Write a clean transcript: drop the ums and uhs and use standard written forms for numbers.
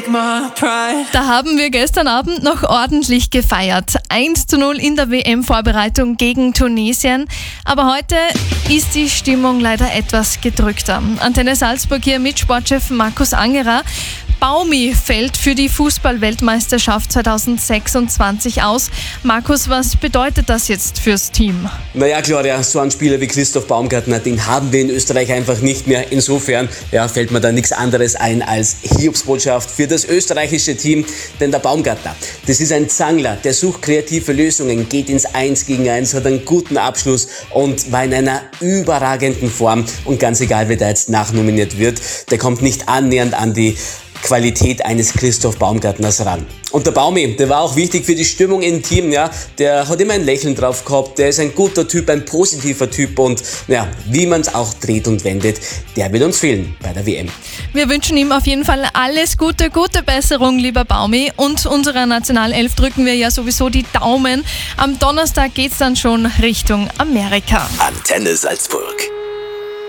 Da haben wir gestern Abend noch ordentlich gefeiert. 1:0 in der WM-Vorbereitung gegen Tunesien. Aber heute ist die Stimmung leider etwas gedrückter. Antenne Salzburg hier mit Sportchef Markus Angerer. Baumi fällt für die Fußball-Weltmeisterschaft 2026 aus. Markus, was bedeutet das jetzt fürs Team? Naja, Claudia, so einen Spieler wie Christoph Baumgartner, den haben wir in Österreich einfach nicht mehr. Insofern fällt mir da nichts anderes ein als Hiobsbotschaft für das österreichische Team. Denn der Baumgartner, das ist ein Zangler, der sucht kreative Lösungen, geht ins 1 gegen 1, hat einen guten Abschluss und war in einer überragenden Form. Und ganz egal, wer da jetzt nachnominiert wird, der kommt nicht annähernd an die Qualität eines Christoph Baumgartners ran. Und der Baumi, der war auch wichtig für die Stimmung im Team, der hat immer ein Lächeln drauf gehabt, der ist ein guter Typ, ein positiver Typ und wie man es auch dreht und wendet, der wird uns fehlen bei der WM. Wir wünschen ihm auf jeden Fall alles Gute, gute Besserung, lieber Baumi, und unserer Nationalelf drücken wir ja sowieso die Daumen. Am Donnerstag geht's dann schon Richtung Amerika. Antenne Salzburg.